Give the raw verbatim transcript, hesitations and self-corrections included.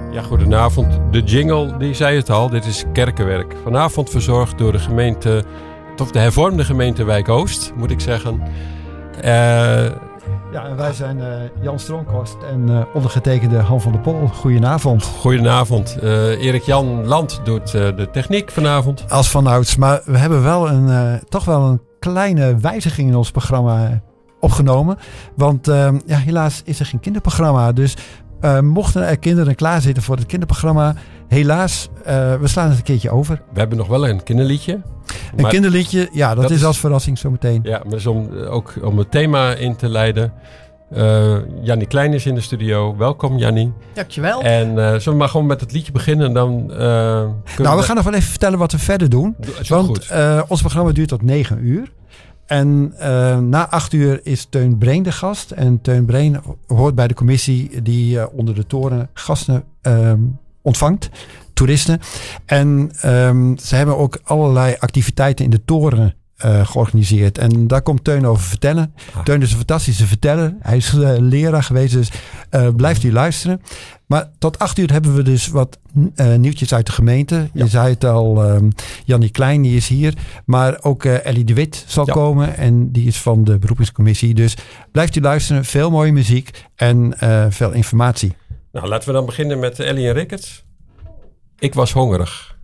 Ja, goedenavond. De jingle, die zei het al, dit is kerkenwerk. Vanavond verzorgd door de gemeente, of de hervormde gemeente Wijk Oost, moet ik zeggen. Uh, ja, en wij zijn uh, Jan Stronkhorst en uh, ondergetekende Han van der Pol. Goedenavond. Goedenavond. Uh, Erik-Jan Land doet uh, de techniek vanavond. Als vanouds, maar we hebben wel een, uh, toch wel een kleine wijziging in ons programma opgenomen. Want uh, ja, helaas is er geen kinderprogramma, dus... Uh, mochten er kinderen klaar zitten voor het kinderprogramma, helaas, uh, we slaan het een keertje over. We hebben nog wel een kinderliedje. Een kinderliedje, ja, dat, dat is, is als verrassing zometeen. Ja, maar dus om, ook om het thema in te leiden. Uh, Jannie Klein is in de studio. Welkom, Jannie. Dankjewel. En uh, zullen we maar gewoon met het liedje beginnen? Dan, uh, nou, we, we gaan nog wel even vertellen wat we verder doen. Want uh, ons programma duurt tot negen uur. En uh, na acht uur is Teun Breen de gast. En Teun Breen hoort bij de commissie die uh, onder de toren gasten uh, ontvangt. Toeristen. En um, ze hebben ook allerlei activiteiten in de toren uh, georganiseerd. En daar komt Teun over vertellen. Ah. Teun is een fantastische verteller. Hij is uh, leraar geweest, dus uh, blijft u luisteren. Maar tot acht uur hebben we dus wat uh, nieuwtjes uit de gemeente. Ja. Je zei het al, um, Jannie Klein die is hier. Maar ook uh, Ellie de Wit zal ja. komen. En die is van de beroepingscommissie. Dus blijft u luisteren. Veel mooie muziek en uh, veel informatie. Nou, laten we dan beginnen met Ellie en Rickerts. Ik was hongerig.